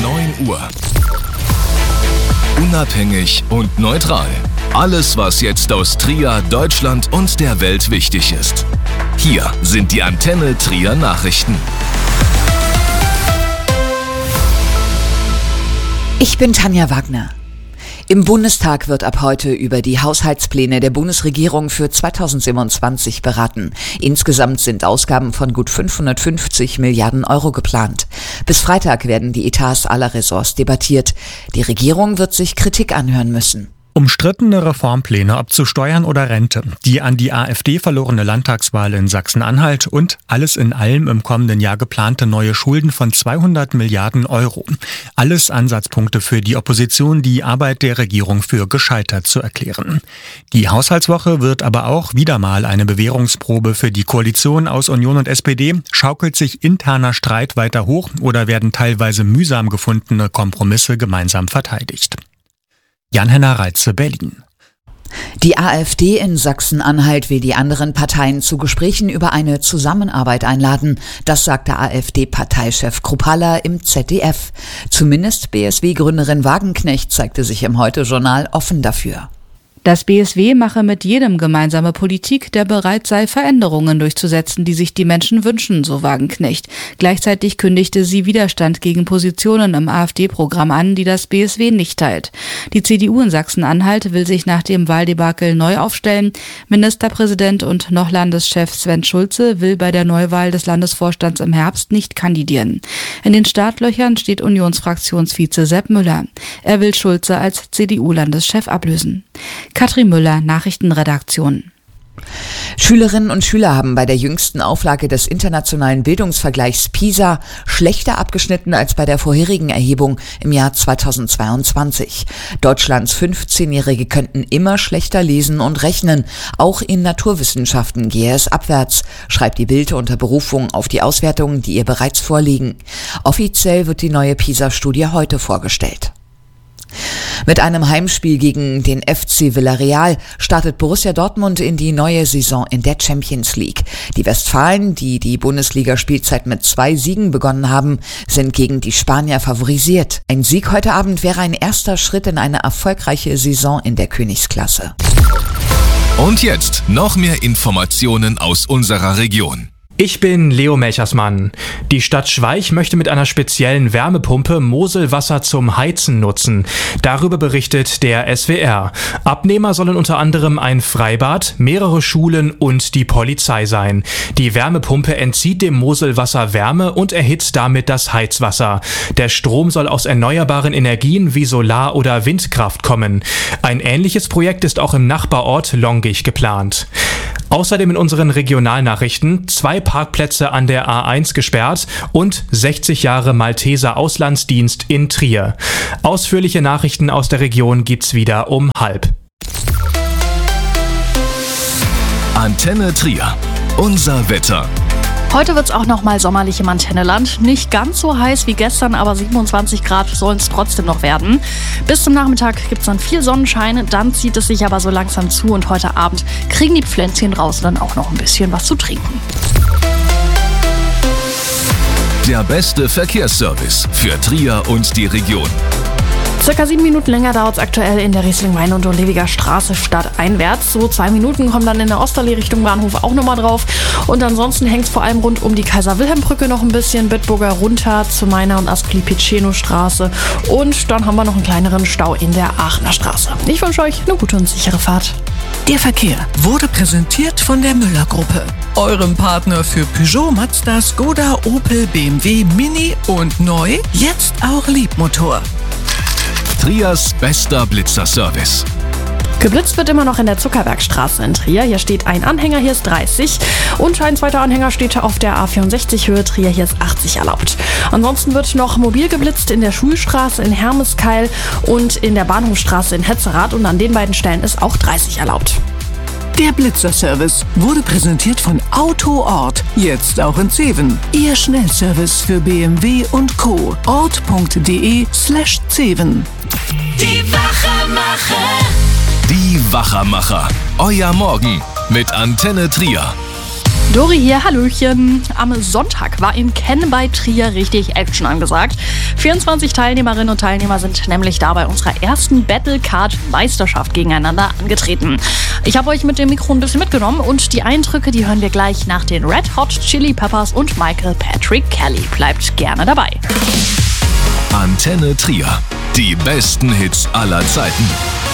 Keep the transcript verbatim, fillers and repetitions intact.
neun Uhr. Unabhängig und neutral. Alles, was jetzt aus Trier, Deutschland und der Welt wichtig ist. Hier sind die Antenne Trier Nachrichten. Ich bin Tanja Wagner. Im Bundestag wird ab heute über die Haushaltspläne der Bundesregierung für zweitausendsiebenundzwanzig beraten. Insgesamt sind Ausgaben von gut fünfhundertfünfzig Milliarden Euro geplant. Bis Freitag werden die Etats aller Ressorts debattiert. Die Regierung wird sich Kritik anhören müssen. Umstrittene Reformpläne, ob zu Steuern oder Rente, die an die AfD verlorene Landtagswahl in Sachsen-Anhalt und alles in allem im kommenden Jahr geplante neue Schulden von zweihundert Milliarden Euro. Alles Ansatzpunkte für die Opposition, die Arbeit der Regierung für gescheitert zu erklären. Die Haushaltswoche wird aber auch wieder mal eine Bewährungsprobe für die Koalition aus Union und S P D. Schaukelt sich interner Streit weiter hoch oder werden teilweise mühsam gefundene Kompromisse gemeinsam verteidigt? Jan-Henner Reitze, Berlin. Die AfD in Sachsen-Anhalt will die anderen Parteien zu Gesprächen über eine Zusammenarbeit einladen. Das sagte AfD-Parteichef Kruppalla im Z D F. Zumindest B S W-Gründerin Wagenknecht zeigte sich im Heute-Journal offen dafür. Das B S W mache mit jedem gemeinsame Politik, der bereit sei, Veränderungen durchzusetzen, die sich die Menschen wünschen, so Wagenknecht. Gleichzeitig kündigte sie Widerstand gegen Positionen im AfD-Programm an, die das B S W nicht teilt. Die C D U in Sachsen-Anhalt will sich nach dem Wahldebakel neu aufstellen. Ministerpräsident und noch Landeschef Sven Schulze will bei der Neuwahl des Landesvorstands im Herbst nicht kandidieren. In den Startlöchern steht Unionsfraktionsvize Sepp Müller. Er will Schulze als C D U-Landeschef ablösen. Katrin Müller, Nachrichtenredaktion. Schülerinnen und Schüler haben bei der jüngsten Auflage des internationalen Bildungsvergleichs PISA schlechter abgeschnitten als bei der vorherigen Erhebung im Jahr zweitausendzweiundzwanzig. Deutschlands fünfzehnjährige könnten immer schlechter lesen und rechnen. Auch in Naturwissenschaften gehe es abwärts, schreibt die Bild unter Berufung auf die Auswertungen, die ihr bereits vorliegen. Offiziell wird die neue PISA-Studie heute vorgestellt. Mit einem Heimspiel gegen den F C Villarreal startet Borussia Dortmund in die neue Saison in der Champions League. Die Westfalen, die die Bundesliga-Spielzeit mit zwei Siegen begonnen haben, sind gegen die Spanier favorisiert. Ein Sieg heute Abend wäre ein erster Schritt in eine erfolgreiche Saison in der Königsklasse. Und jetzt noch mehr Informationen aus unserer Region. Ich bin Leo Melchersmann. Die Stadt Schweich möchte mit einer speziellen Wärmepumpe Moselwasser zum Heizen nutzen. Darüber berichtet der S W R. Abnehmer sollen unter anderem ein Freibad, mehrere Schulen und die Polizei sein. Die Wärmepumpe entzieht dem Moselwasser Wärme und erhitzt damit das Heizwasser. Der Strom soll aus erneuerbaren Energien wie Solar- oder Windkraft kommen. Ein ähnliches Projekt ist auch im Nachbarort Longich geplant. Außerdem in unseren Regionalnachrichten zwei Parkplätze an der A eins gesperrt und sechzig Jahre Malteser Auslandsdienst in Trier. Ausführliche Nachrichten aus der Region gibt's wieder um halb. Antenne Trier. Unser Wetter. Heute wird es auch noch mal sommerlich im Antenneland. Nicht ganz so heiß wie gestern, aber siebenundzwanzig Grad sollen es trotzdem noch werden. Bis zum Nachmittag gibt es dann viel Sonnenschein, dann zieht es sich aber so langsam zu und heute Abend kriegen die Pflänzchen draußen dann auch noch ein bisschen was zu trinken. Der beste Verkehrsservice für Trier und die Region. Circa sieben Minuten länger dauert es aktuell in der Riesling-Main- und Olewiger Straße stadteinwärts. So zwei Minuten kommen dann in der Osterlee Richtung Bahnhof auch nochmal drauf. Und ansonsten hängt es vor allem rund um die Kaiser-Wilhelm-Brücke noch ein bisschen. Bitburger runter zur Meiner- und Aspli-Piceno-Straße. Und dann haben wir noch einen kleineren Stau in der Aachener Straße. Ich wünsche euch eine gute und sichere Fahrt. Der Verkehr wurde präsentiert von der Müller-Gruppe, eurem Partner für Peugeot, Mazda, Skoda, Opel, B M W, Mini und neu, jetzt auch Liebmotor. Triers bester Blitzerservice. Geblitzt wird immer noch in der Zuckerbergstraße in Trier. Hier steht ein Anhänger, hier ist dreißig. Und ein zweiter Anhänger steht auf der A vierundsechzig Höhe Trier, hier ist achtzig erlaubt. Ansonsten wird noch mobil geblitzt in der Schulstraße in Hermeskeil und in der Bahnhofstraße in Hetzerath. Und an den beiden Stellen ist auch dreißig erlaubt. Der Blitzerservice wurde präsentiert von Autoort, jetzt auch in Zeven. Ihr Schnellservice für B M W und Co. ort.de slash Zeven. Die Wachermacher. Die Wachermacher. Euer Morgen mit Antenne Trier. Dori hier, hallöchen. Am Sonntag war in Ken bei Trier richtig Action angesagt. vierundzwanzig Teilnehmerinnen und Teilnehmer sind nämlich da bei unserer ersten Battlecard-Meisterschaft gegeneinander angetreten. Ich habe euch mit dem Mikro ein bisschen mitgenommen und die Eindrücke, die hören wir gleich nach den Red Hot Chili Peppers und Michael Patrick Kelly. Bleibt gerne dabei. Antenne Trier. Die besten Hits aller Zeiten.